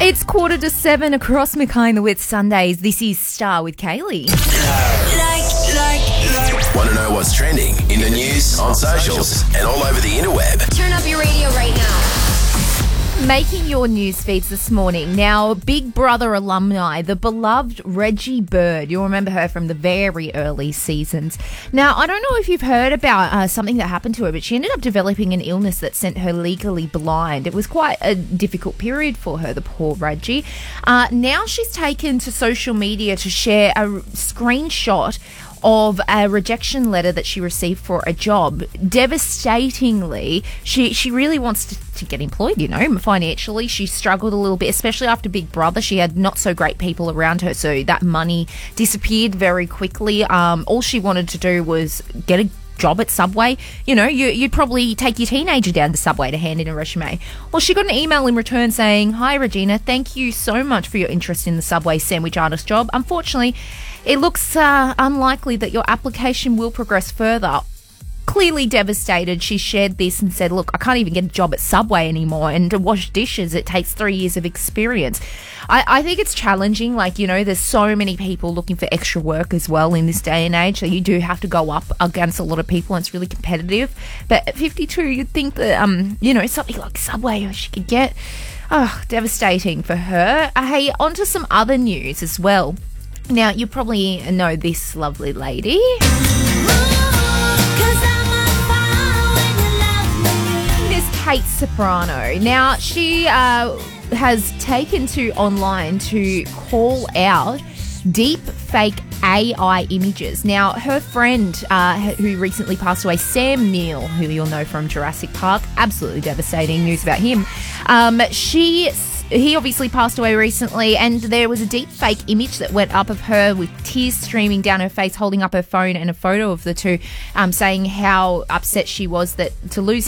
It's 7:15 across Mackay in the Wits Sundays. This is Star with Kaylee. Want to know what's trending in the news, on socials, and all over the interweb? Turn up your radio right now. Making your news feeds this morning. Now, Big Brother alumni, the beloved Reggie Bird. You'll remember her from the very early seasons. Now, I don't know if you've heard about something that happened to her, but she ended up developing an illness that sent her legally blind. It was quite a difficult period for her, the poor Reggie. Now she's taken to social media to share a screenshot of a rejection letter that she received for a job. Devastatingly, she really wants to get employed, financially. She struggled a little bit, especially after Big Brother. She had not so great people around her, so that money disappeared very quickly. All she wanted to do was get a job at Subway. You'd probably take your teenager down to Subway to hand in a resume. Well, she got an email in return saying, "Hi, Regina, thank you so much for your interest in the Subway sandwich artist job. Unfortunately, it looks unlikely that your application will progress further." Clearly devastated, she shared this and said, "Look, I can't even get a job at Subway anymore, and to wash dishes, it takes 3 years of experience." I think it's challenging. There's so many people looking for extra work as well in this day and age, so you do have to go up against a lot of people, and it's really competitive. But at 52, you'd think that, something like Subway she could get. Oh, devastating for her. Hey, on to some other news as well. Now, you probably know this lovely lady. Miss Kate Ceberano. Now, she has taken to online to call out deep fake AI images. Now, her friend who recently passed away, Sam Neill, who you'll know from Jurassic Park, absolutely devastating news about him. He obviously passed away recently, and there was a deep fake image that went up of her with tears streaming down her face, holding up her phone and a photo of the two, saying how upset she was that to lose